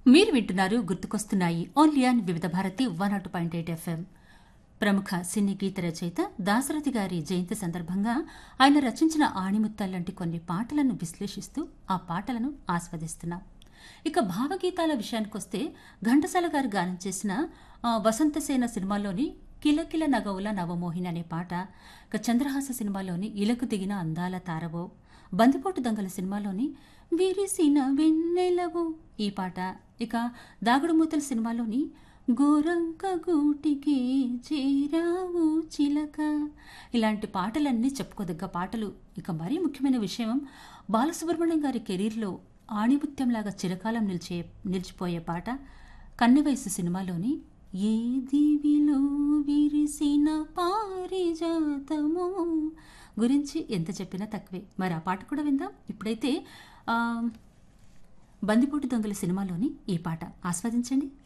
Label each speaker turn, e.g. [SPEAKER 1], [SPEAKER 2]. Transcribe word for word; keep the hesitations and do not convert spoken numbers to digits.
[SPEAKER 1] మీరు వింటున్నారు గుర్తుకొస్తున్నాయి ఓన్లీ ఆన్ వివిధ Bharati one not point eight FM. ప్రముఖ సినీ గీత రచయిత దాశరథి గారి జయంతి సందర్భంగా ఆయన రచించిన ఆణిముత్యాలంటి కొన్ని పాటలను విశ్లేషిస్తూ ఆ పాటలను ఆస్వాదిస్తున్నాం. ఇక భావగీతాల విషయానికొస్తే ఘంటసాల గారు గానం చేసిన ఆ, వసంతసేన సినిమాలోని కిలకిల నగవుల నవమోహిని అనే పాట, ఇక చంద్రహాస సినిమాలోని ఇలకు దిగిన అందాల తారవో, బందిపోటు దొంగల సినిమాలోని విరిసిన వెన్నెలవు ఈ పాట, ఇక దాగుడుమూతల సినిమాలోని గోరంక గూటికి చేరావు చిలక, ఇలాంటి పాటలన్నీ చెప్పుకోదగ్గ పాటలు. ఇక మరీ ముఖ్యమైన విషయం, బాలసుబ్రహ్మణ్యం గారి కెరీర్లో ఆణిముత్యంలాగా చిరకాలం నిలిచే నిలిచిపోయే పాట కన్నెవయసు సినిమాలోని ఏ దివిలో విరిసిన పారిజాతము గురించి ఎంత చెప్పినా తక్కువే. మరి ఆ పాట కూడా విందాం. ఇప్పుడైతే ఆ, బందిపోటు దొంగల సినిమాలోని ఈ పాట ఆస్వాదించండి.